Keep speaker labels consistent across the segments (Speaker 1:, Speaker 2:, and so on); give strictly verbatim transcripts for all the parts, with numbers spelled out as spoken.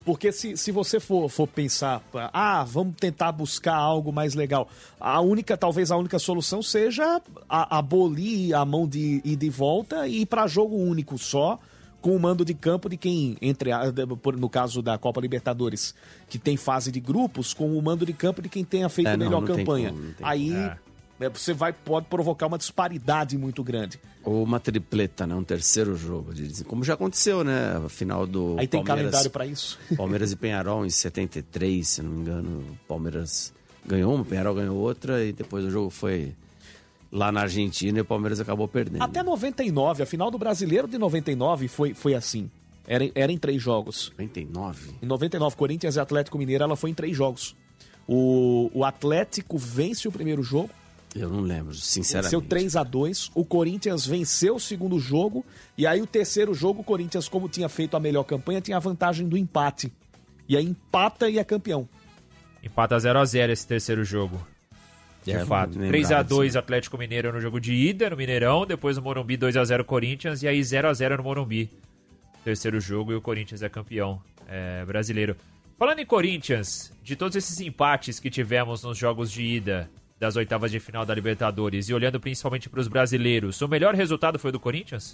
Speaker 1: Porque se, se você for, for pensar, ah, vamos tentar buscar algo mais legal, a única, talvez a única solução seja a- abolir a mão de ir de volta e ir para jogo único só, com o mando de campo de quem, entre a- no caso da Copa Libertadores, que tem fase de grupos, com o mando de campo de quem tenha feito
Speaker 2: É,
Speaker 1: a
Speaker 2: não,
Speaker 1: melhor
Speaker 2: não tem
Speaker 1: campanha.
Speaker 2: como, não tem
Speaker 1: Aí
Speaker 3: como.
Speaker 1: é, você vai, pode provocar uma disparidade muito grande.
Speaker 2: Ou uma tripleta, né? Um terceiro jogo. De... Como já aconteceu, né? A final do
Speaker 1: Aí tem
Speaker 2: Palmeiras,
Speaker 1: calendário para isso.
Speaker 2: Palmeiras e Peñarol em setenta e três, se não me engano. O Palmeiras ganhou uma, o Peñarol ganhou outra e depois o jogo foi lá na Argentina e o Palmeiras acabou perdendo.
Speaker 1: Até noventa e nove, a final do Brasileiro de noventa e nove foi, foi assim. Era, em- era em três jogos.
Speaker 2: noventa e nove?
Speaker 1: Em noventa e nove, Corinthians e Atlético Mineiro, ela foi em três jogos. O, o Atlético vence o primeiro jogo,
Speaker 2: Eu não lembro, sinceramente.
Speaker 1: venceu três a dois. O Corinthians venceu o segundo jogo. E aí o terceiro jogo, o Corinthians, como tinha feito a melhor campanha, tinha a vantagem do empate. E aí empata e é campeão.
Speaker 3: Empata zero a zero esse terceiro jogo. De
Speaker 2: É,
Speaker 3: fato.
Speaker 2: lembrava
Speaker 3: três a dois
Speaker 2: disso.
Speaker 3: Atlético Mineiro no jogo de ida, no Mineirão. Depois no Morumbi dois a zero Corinthians. E aí zero a zero no Morumbi. Terceiro jogo e o Corinthians é campeão é, brasileiro. Falando em Corinthians, de todos esses empates que tivemos nos jogos de ida das oitavas de final da Libertadores e olhando principalmente para os brasileiros, o melhor resultado foi o do Corinthians?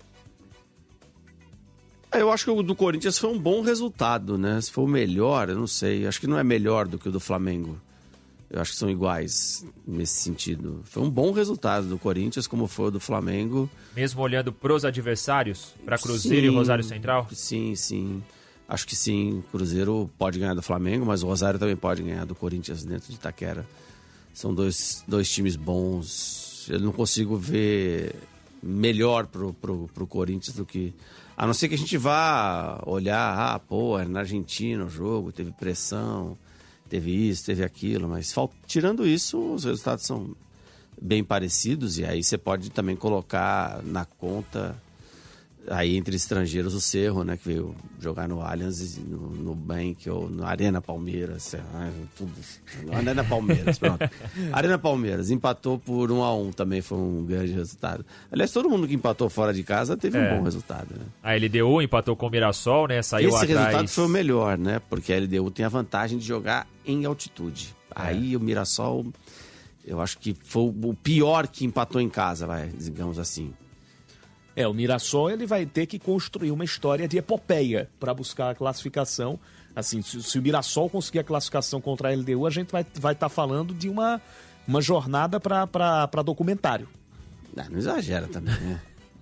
Speaker 2: Ah, Eu acho que o do Corinthians foi um bom resultado, né? Se for o melhor, eu não sei. Acho que não é melhor do que o do Flamengo. Eu acho que são iguais nesse sentido. Foi um bom resultado do Corinthians, como foi o do Flamengo.
Speaker 3: Mesmo olhando pros adversários, para Cruzeiro
Speaker 2: Sim,
Speaker 3: e Rosário Central?
Speaker 2: Sim, sim. Acho que sim. O Cruzeiro pode ganhar do Flamengo, mas o Rosário também pode ganhar do Corinthians dentro de Itaquera. São dois, dois times bons. Eu não consigo ver melhor pro, pro, pro Corinthians do que... A não ser que a gente vá olhar, ah, pô, era na Argentina o jogo, teve pressão, teve isso, teve aquilo, mas fal- tirando isso, os resultados são bem parecidos e aí você pode também colocar na conta aí entre estrangeiros o Cerro, né, que veio jogar no Allianz, no, no Bank ou na Arena Palmeiras, ah, tudo, Arena Palmeiras, pronto. Arena Palmeiras empatou por um a um, também foi um grande resultado. Aliás, todo mundo que empatou fora de casa teve
Speaker 3: É.
Speaker 2: um bom resultado, né?
Speaker 3: A L D U empatou com o Mirassol, né? Saiu
Speaker 2: Esse
Speaker 3: atrás.
Speaker 2: resultado foi o melhor, né? Porque a L D U tem a vantagem de jogar em altitude. Aí o Mirassol, eu acho que foi o pior que empatou em casa, vai, digamos assim.
Speaker 1: É, o Mirassol ele vai ter que construir uma história de epopeia para buscar a classificação. Assim, se, se o Mirassol conseguir a classificação contra a L D U, a gente vai estar vai tá falando de uma, uma jornada para documentário.
Speaker 2: Não, não exagera também, né?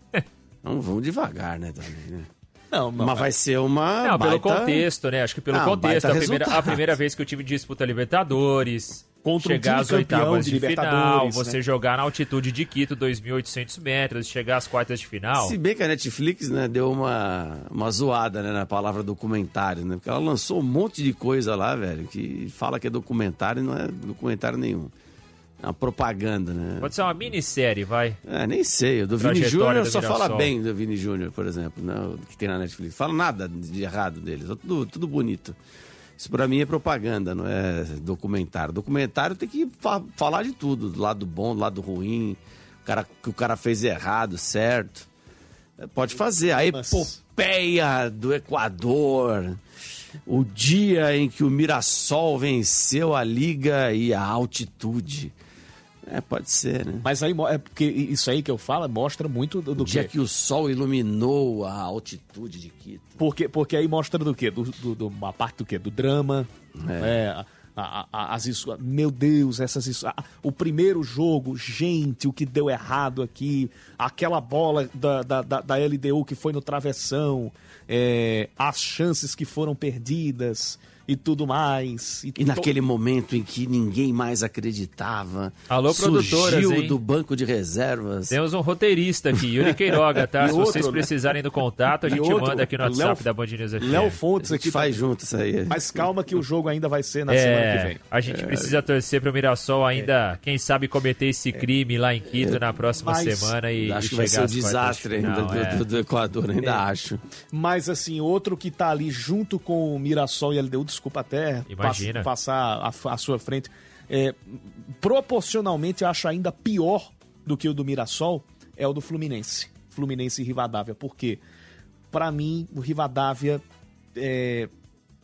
Speaker 2: Vamos, vamos devagar, né? Também, né?
Speaker 1: Não, não,
Speaker 2: Mas vai ser uma.
Speaker 3: Não, pelo
Speaker 2: baita-
Speaker 3: contexto, né? Acho que pelo
Speaker 2: Ah,
Speaker 3: contexto,
Speaker 2: baita
Speaker 3: a primeira, a
Speaker 2: resultado.
Speaker 3: primeira vez que o time disputa Libertadores,
Speaker 1: Contra um
Speaker 3: chegar
Speaker 1: time
Speaker 3: às
Speaker 1: campeão
Speaker 3: oitavas
Speaker 1: de
Speaker 3: de, final,
Speaker 1: Libertadores,
Speaker 3: você
Speaker 1: né?
Speaker 3: jogar na altitude de Quito, dois mil e oitocentos metros, chegar às quartas de final.
Speaker 2: Se bem que a Netflix, né, deu uma, uma zoada, né, na palavra documentário, né? Porque ela lançou um monte de coisa lá, velho, que fala que é documentário e não é documentário nenhum. É uma propaganda, né?
Speaker 3: Pode ser uma minissérie, vai.
Speaker 2: É, nem sei. O do Vini
Speaker 3: Trajetória
Speaker 2: Júnior
Speaker 3: do
Speaker 2: só fala
Speaker 3: Mirassol.
Speaker 2: bem do Vini Júnior, por exemplo, né, o que tem na Netflix. Fala nada de errado deles, é tudo, tudo bonito. Isso pra mim é propaganda, não é documentário. Documentário tem que fa- falar de tudo, do lado bom, do lado ruim, o cara, que o cara fez errado, certo. É, Pode fazer. A epopeia do Equador, o dia em que o Mirassol venceu a Liga e a altitude. É, pode ser, né?
Speaker 1: Mas aí mo- é porque isso aí que eu falo mostra muito do, do
Speaker 2: O dia
Speaker 1: quê?
Speaker 2: que o sol iluminou a altitude de Quito.
Speaker 1: Porque, porque aí mostra do quê? Do, do, do- uma parte do quê? Do drama. É. a- a- a- as isso, meu Deus, essas isso, a- o primeiro jogo, gente, o que deu errado aqui, aquela bola da, da, da, da L D U que foi no travessão, é, as chances que foram perdidas e tudo mais.
Speaker 2: E
Speaker 1: to-
Speaker 2: naquele momento em que ninguém mais acreditava,
Speaker 3: Alô, produtoras,
Speaker 2: surgiu
Speaker 3: hein?
Speaker 2: do banco de reservas.
Speaker 3: Temos um roteirista aqui, Yuri Queiroga, tá?
Speaker 1: E
Speaker 3: Se
Speaker 1: outro,
Speaker 3: vocês
Speaker 1: né?
Speaker 3: precisarem do contato, a
Speaker 1: E
Speaker 3: gente
Speaker 1: outro,
Speaker 3: manda aqui no
Speaker 1: Léo-
Speaker 3: WhatsApp da Band News F M.
Speaker 1: Léo Fontes
Speaker 2: A gente
Speaker 1: aqui
Speaker 2: faz
Speaker 1: tá-
Speaker 2: junto isso aí.
Speaker 1: Mas calma que o jogo ainda vai ser na semana que
Speaker 3: É,
Speaker 1: vem.
Speaker 3: a gente precisa torcer pro Mirassol ainda, quem sabe, cometer esse crime lá em Quito na próxima
Speaker 1: Mas
Speaker 3: semana e,
Speaker 2: Acho
Speaker 3: e
Speaker 2: que vai
Speaker 3: chegar
Speaker 2: ser um
Speaker 3: às quartas de
Speaker 2: desastre ainda
Speaker 3: final,
Speaker 2: do,
Speaker 3: é.
Speaker 2: do- do Equador, ainda acho.
Speaker 1: Mas, assim, outro que tá ali junto com o Mirassol e L D U, desculpa até
Speaker 3: Imagina.
Speaker 1: pass- passar a, a sua frente, é, proporcionalmente eu acho ainda pior do que o do Mirassol, é o do Fluminense. Fluminense e Rivadavia. Por quê? Pra mim, o Rivadavia é,